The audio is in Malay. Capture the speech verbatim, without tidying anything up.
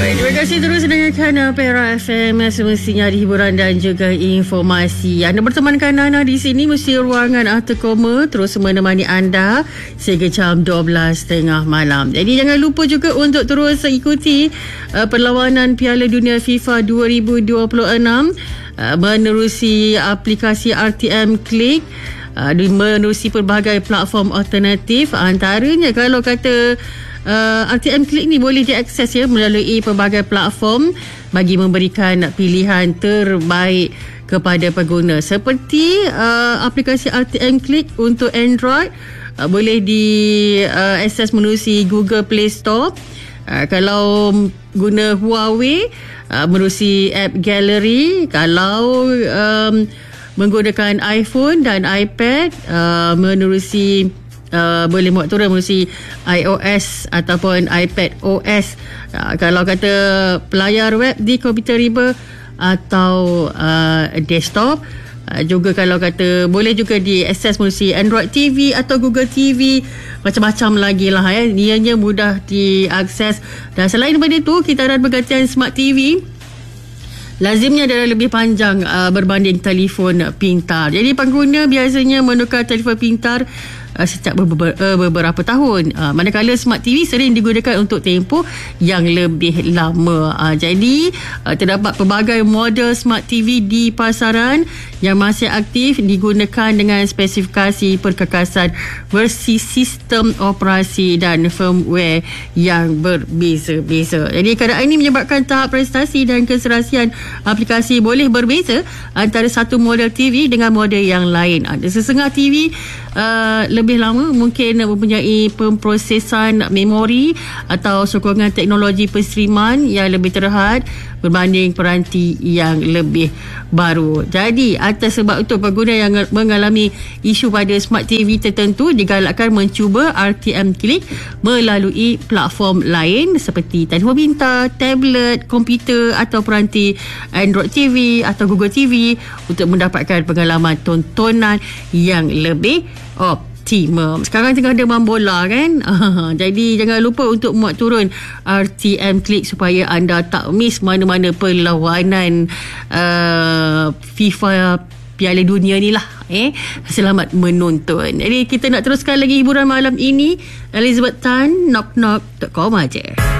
Terima kasih terus dengarkan Perak F M, semestinya ada hiburan dan juga informasi. Anda bertemankan Nana di sini, mesti ruangan Arthur Koma terus menemani anda sehingga jam dua belas tiga puluh malam. Jadi jangan lupa juga untuk terus ikuti uh, perlawanan Piala Dunia FIFA dua ribu dua puluh enam uh, menerusi aplikasi R T M Click, uh, menerusi pelbagai platform alternatif. Antaranya kalau kata Uh, R T M Click ni boleh diakses ya melalui pelbagai platform bagi memberikan pilihan terbaik kepada pengguna. Seperti uh, aplikasi R T M Click untuk Android uh, boleh diakses uh, menerusi Google Play Store. Uh, kalau guna Huawei uh, menerusi app Gallery. Kalau um, menggunakan iPhone dan iPad uh, menerusi Uh, boleh muat turun menerusi iOS ataupun iPad O S. Uh, kalau kata pelayar web di komputer riba atau uh, desktop. Uh, juga kalau kata boleh juga diakses menerusi Android T V atau Google T V, macam-macam lagi lah ya. Ianya mudah diakses. Dan selain daripada itu, kitaran pergantian Smart T V lazimnya adalah lebih panjang uh, berbanding telefon pintar. Jadi pengguna biasanya menukar telefon pintar Uh, setiap beberapa, uh, beberapa tahun, uh, manakala Smart T V sering digunakan untuk tempoh yang lebih lama. Uh, jadi uh, terdapat pelbagai model Smart T V di pasaran yang masih aktif digunakan dengan spesifikasi perkakasan versi sistem operasi dan firmware yang berbeza-beza. Jadi keadaan ini menyebabkan tahap prestasi dan keserasian aplikasi boleh berbeza antara satu model T V dengan model yang lain. Ada sesengah T V uh, lebih lama mungkin mempunyai pemprosesan memori atau sokongan teknologi penstreaman yang lebih terhad berbanding peranti yang lebih baru. Jadi atas sebab itu, pengguna yang mengalami isu pada Smart T V tertentu digalakkan mencuba R T M Click melalui platform lain seperti telefon pintar, tablet, komputer atau peranti Android T V atau Google T V untuk mendapatkan pengalaman tontonan yang lebih optimal. Sekarang tengah demam bola kan. Jadi jangan lupa untuk muat turun R T M Click supaya anda tak miss mana-mana perlawanan uh, FIFA Piala Dunia ni lah. Eh, selamat menonton. Jadi kita nak teruskan lagi hiburan malam ini. Elizabeth Tan, knock knock dot com aja.